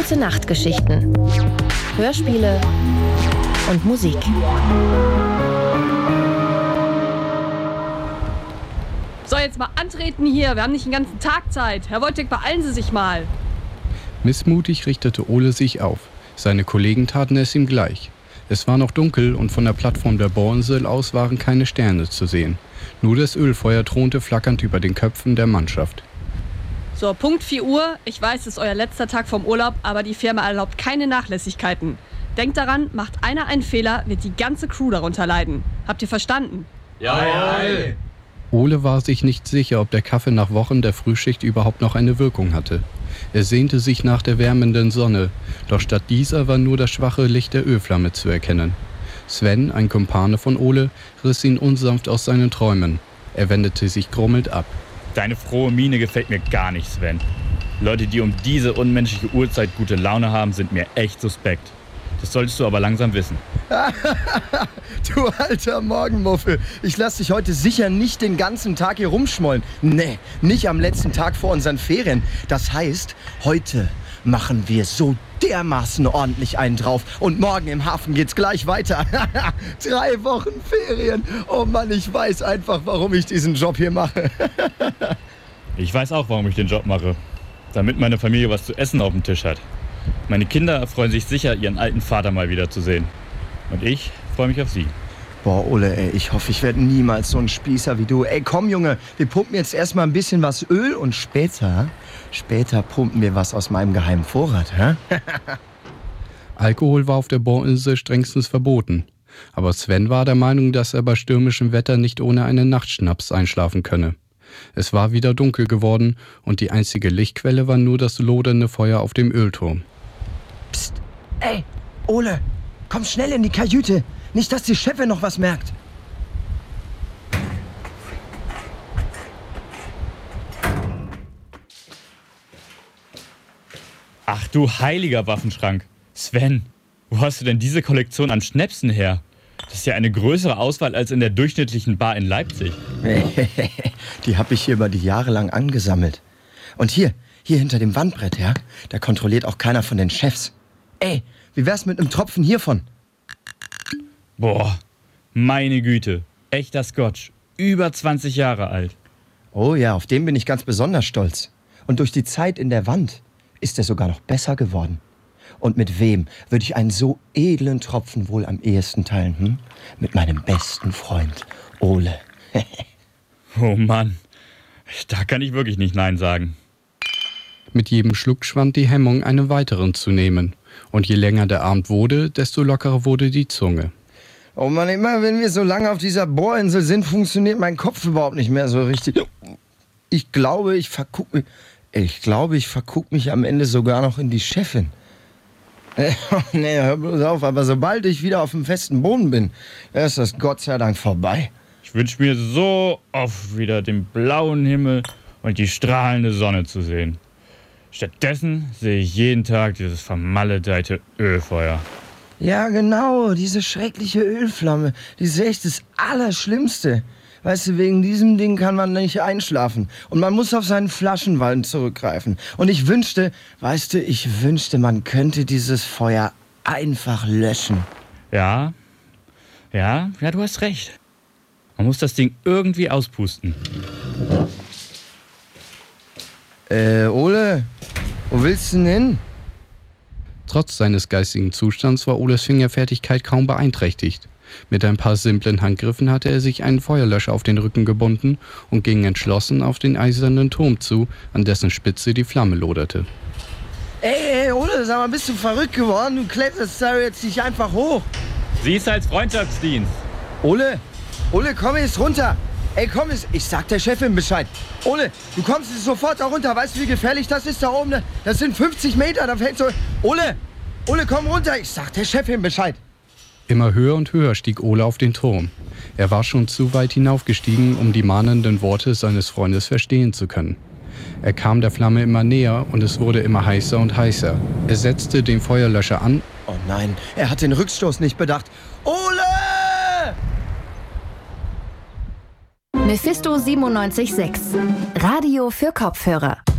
Gute Nachtgeschichten, Hörspiele und Musik. So, jetzt mal antreten hier. Wir haben nicht den ganzen Tag Zeit. Herr Wojtek, beeilen Sie sich mal. Missmutig richtete Ole sich auf. Seine Kollegen taten es ihm gleich. Es war noch dunkel und von der Plattform der Bohrinsel aus waren keine Sterne zu sehen. Nur das Ölfeuer thronte flackernd über den Köpfen der Mannschaft. So, Punkt 4 Uhr. Ich weiß, es ist euer letzter Tag vom Urlaub, aber die Firma erlaubt keine Nachlässigkeiten. Denkt daran, macht einer einen Fehler, wird die ganze Crew darunter leiden. Habt ihr verstanden? Ja. Ole war sich nicht sicher, ob der Kaffee nach Wochen der Frühschicht überhaupt noch eine Wirkung hatte. Er sehnte sich nach der wärmenden Sonne, doch statt dieser war nur das schwache Licht der Ölflamme zu erkennen. Sven, ein Kumpane von Ole, riss ihn unsanft aus seinen Träumen. Er wendete sich grummelnd ab. Deine frohe Miene gefällt mir gar nicht, Sven. Leute, die um diese unmenschliche Uhrzeit gute Laune haben, sind mir echt suspekt. Das solltest du aber langsam wissen. Du alter Morgenmuffel, ich lass dich heute sicher nicht den ganzen Tag hier rumschmollen. Nee, nicht am letzten Tag vor unseren Ferien. Das heißt, heute machen wir so dermaßen ordentlich einen drauf. Und morgen im Hafen geht's gleich weiter. 3 Wochen Ferien. Oh Mann, ich weiß einfach, warum ich diesen Job hier mache. Ich weiß auch, warum ich den Job mache. Damit meine Familie was zu essen auf dem Tisch hat. Meine Kinder freuen sich sicher, ihren alten Vater mal wiederzusehen. Und ich freue mich auf sie. Boah, Ole, ey, ich hoffe, ich werde niemals so ein Spießer wie du. Ey, komm, Junge, wir pumpen jetzt erstmal ein bisschen was Öl und später pumpen wir was aus meinem geheimen Vorrat, hä? Alkohol war auf der Bohrinsel strengstens verboten. Aber Sven war der Meinung, dass er bei stürmischem Wetter nicht ohne einen Nachtschnaps einschlafen könne. Es war wieder dunkel geworden und die einzige Lichtquelle war nur das lodernde Feuer auf dem Ölturm. Psst, ey, Ole, komm schnell in die Kajüte. Nicht, dass die Chefin noch was merkt. Ach du heiliger Waffenschrank. Sven, wo hast du denn diese Kollektion an Schnäpsen her? Das ist ja eine größere Auswahl als in der durchschnittlichen Bar in Leipzig. Die habe ich hier über die Jahre lang angesammelt. Und hier hinter dem Wandbrett, ja, da kontrolliert auch keiner von den Chefs. Ey, wie wär's mit einem Tropfen hiervon? Boah, meine Güte. Echter Scotch. Über 20 Jahre alt. Oh ja, auf den bin ich ganz besonders stolz. Und durch die Zeit in der Wand ist er sogar noch besser geworden. Und mit wem würde ich einen so edlen Tropfen wohl am ehesten teilen? Mit meinem besten Freund, Ole. Oh Mann, da kann ich wirklich nicht Nein sagen. Mit jedem Schluck schwand die Hemmung, einen weiteren zu nehmen. Und je länger der Abend wurde, desto lockerer wurde die Zunge. Oh Mann, immer wenn wir so lange auf dieser Bohrinsel sind, funktioniert mein Kopf überhaupt nicht mehr so richtig. Ich glaube, ich verguck mich am Ende sogar noch in die Chefin. Nee, hör bloß auf, aber sobald ich wieder auf dem festen Boden bin, ist das Gott sei Dank vorbei. Ich wünsche mir so oft wieder den blauen Himmel und die strahlende Sonne zu sehen. Stattdessen sehe ich jeden Tag dieses vermaledeite Ölfeuer. Ja, genau, diese schreckliche Ölflamme, die ist echt das Allerschlimmste. Weißt du, wegen diesem Ding kann man nicht einschlafen. Und man muss auf seinen Flaschenwallen zurückgreifen. Und ich wünschte, man könnte dieses Feuer einfach löschen. Ja, du hast recht. Man muss das Ding irgendwie auspusten. Ole, wo willst du denn hin? Trotz seines geistigen Zustands war Oles Fingerfertigkeit kaum beeinträchtigt. Mit ein paar simplen Handgriffen hatte er sich einen Feuerlöscher auf den Rücken gebunden und ging entschlossen auf den eisernen Turm zu, an dessen Spitze die Flamme loderte. Ey, Ole, sag mal, bist du verrückt geworden? Du kletterst da jetzt nicht einfach hoch. Siehst als Freundschaftsdienst. Ole, komm jetzt runter. Ey, komm jetzt, ich sag der Chefin Bescheid. Ole, du kommst jetzt sofort da runter. Weißt du, wie gefährlich das ist da oben? Das sind 50 Meter, da fällt so... Ole, komm runter. Ich sag der Chefin Bescheid. Immer höher und höher stieg Ole auf den Turm. Er war schon zu weit hinaufgestiegen, um die mahnenden Worte seines Freundes verstehen zu können. Er kam der Flamme immer näher und es wurde immer heißer und heißer. Er setzte den Feuerlöscher an. Oh nein, er hat den Rückstoß nicht bedacht. Ole! Mephisto 97.6. Radio für Kopfhörer.